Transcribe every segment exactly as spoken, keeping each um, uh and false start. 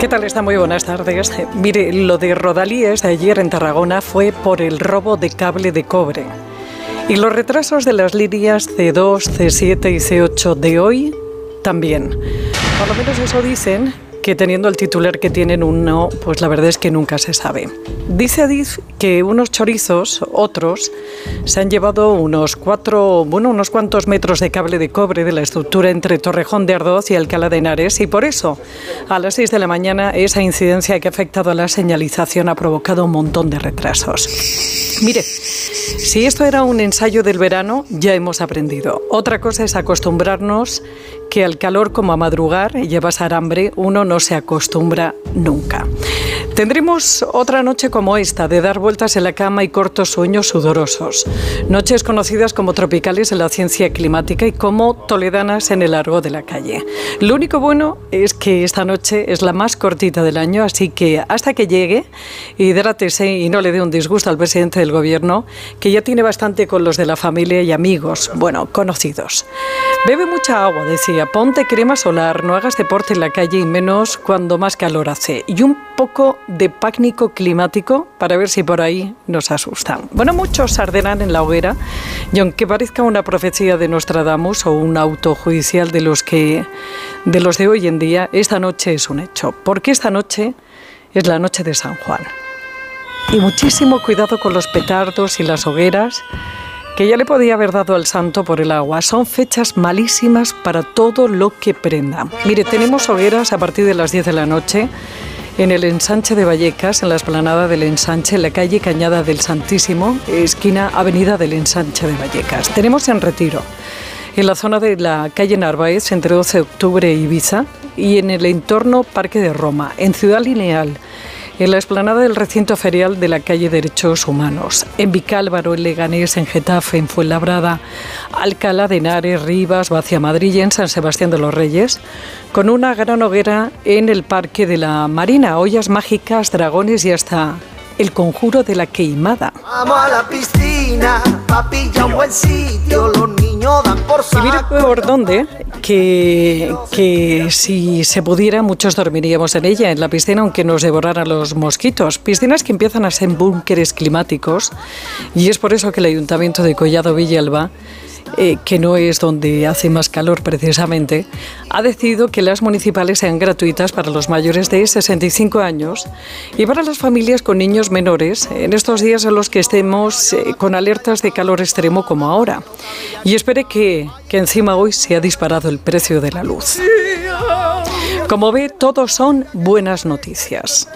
¿Qué tal está? Muy buenas tardes. Mire, lo de Rodalies de ayer en Tarragona fue por el robo de cable de cobre. Y los retrasos de las líneas C dos, C siete y C ocho de hoy también. Por lo menos eso dicen, que teniendo el titular que tienen uno, pues la verdad es que nunca se sabe. Dice Adif que unos chorizos, otros, se han llevado unos cuatro, bueno, unos cuantos metros de cable de cobre de la estructura entre Torrejón de Ardoz y Alcalá de Henares, y por eso, a las seis de la mañana, esa incidencia que ha afectado a la señalización ha provocado un montón de retrasos. Mire, si esto era un ensayo del verano, ya hemos aprendido. Otra cosa es acostumbrarnos que al calor como a madrugar y a pasar hambre, uno no se acostumbra nunca. Tendremos otra noche como esta, de dar vueltas en la cama y cortos sueños sudorosos. Noches conocidas como tropicales en la ciencia climática y como toledanas en el argot de la calle. Lo único bueno es que esta noche es la más cortita del año, así que hasta que llegue, hidrátese y no le dé un disgusto al presidente del gobierno, que ya tiene bastante con los de la familia y amigos, bueno, conocidos. Bebe mucha agua, decía, ponte crema solar, no hagas deporte en la calle y menos cuando más calor hace. Y un poco de pánico climático para ver si por ahí nos asustan. Bueno, muchos arderán en la hoguera y aunque parezca una profecía de Nostradamus o un autojudicial de los que de los de hoy en día, esta noche es un hecho, porque esta noche es la noche de San Juan. Y muchísimo cuidado con los petardos y las hogueras, que ya le podía haber dado al santo por el agua. Son fechas malísimas para todo lo que prenda. Mire, tenemos hogueras a partir de las diez de la noche en el ensanche de Vallecas, en la explanada del ensanche, en la calle Cañada del Santísimo, esquina Avenida del Ensanche de Vallecas. Tenemos en Retiro, en la zona de la calle Narváez, entre doce de octubre e Ibiza, y en el entorno Parque de Roma, en Ciudad Lineal, en la explanada del recinto ferial de la calle Derechos Humanos, en Vicálvaro, en Leganés, en Getafe, en Fuenlabrada, Alcalá de Henares, Rivas, Vaciamadrid y en San Sebastián de los Reyes, con una gran hoguera en el Parque de la Marina, ollas mágicas, dragones y hasta el conjuro de la queimada. Vamos a la piscina, papi, ya un buen sitio, los niños dan por saco. Y mire por dónde, que, que si se pudiera, muchos dormiríamos en ella, en la piscina, aunque nos devoraran los mosquitos. Piscinas que empiezan a ser búnkeres climáticos, y es por eso que el Ayuntamiento de Collado Villalba, Eh, que no es donde hace más calor precisamente, ha decidido que las municipales sean gratuitas para los mayores de sesenta y cinco años y para las familias con niños menores en estos días en los que estemos eh, con alertas de calor extremo como ahora. Y espere que, que encima hoy se ha disparado el precio de la luz. Como ve, todos son buenas noticias.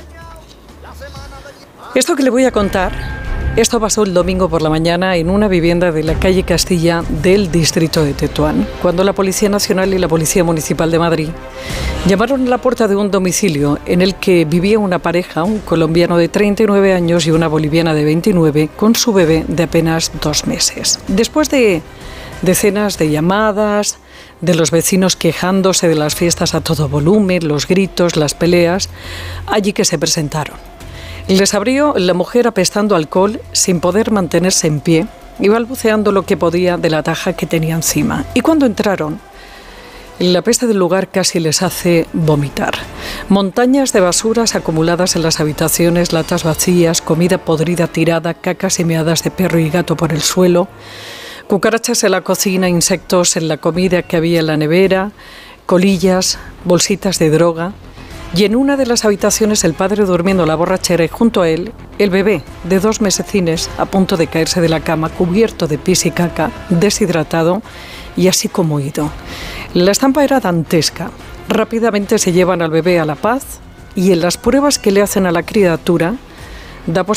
Esto que le voy a contar, esto pasó el domingo por la mañana en una vivienda de la calle Castilla del distrito de Tetuán, cuando la Policía Nacional y la Policía Municipal de Madrid llamaron a la puerta de un domicilio en el que vivía una pareja, un colombiano de treinta y nueve años y una boliviana de veintinueve, con su bebé de apenas dos meses. Después de decenas de llamadas, de los vecinos quejándose de las fiestas a todo volumen, los gritos, las peleas, allí que se presentaron. Les abrió la mujer apestando alcohol, sin poder mantenerse en pie, y balbuceando lo que podía de la taja que tenía encima. Y cuando entraron, la peste del lugar casi les hace vomitar. Montañas de basuras acumuladas en las habitaciones, latas vacías, comida podrida tirada, cacas y meadas de perro y gato por el suelo, cucarachas en la cocina, insectos en la comida que había en la nevera, colillas, bolsitas de droga. Y en una de las habitaciones el padre durmiendo la borrachera y junto a él el bebé de dos mesecines a punto de caerse de la cama, cubierto de pis y caca, deshidratado y así como ido. La estampa era dantesca. Rápidamente se llevan al bebé a La Paz y en las pruebas que le hacen a la criatura da